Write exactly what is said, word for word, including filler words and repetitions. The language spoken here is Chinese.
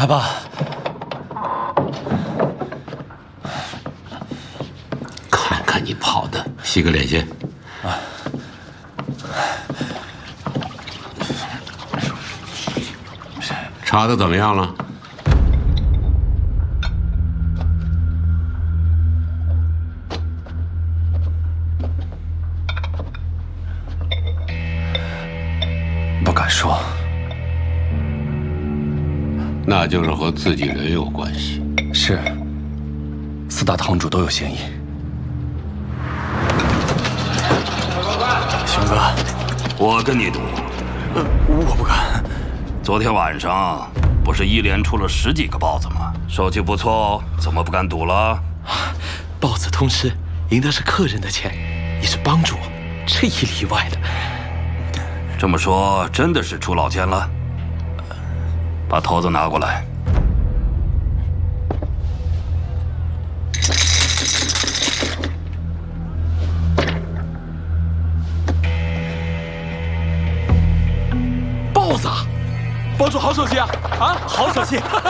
阿爸， 看看你跑的，洗个脸先。啊。查的怎么样了？ 不敢说。 那就是和自己人有关系。 是，四大堂主都有嫌疑。熊哥， 我跟你赌。 呃，我不敢。 昨天晚上不是一连出了十几个豹子吗？手气不错哦，怎么不敢赌了？ 豹子通吃，赢的是客人的钱，你是帮主，这一里外的。 这么说，真的是出老千了？把头子拿过来。 豹子，帮主好手气啊！啊，好手气！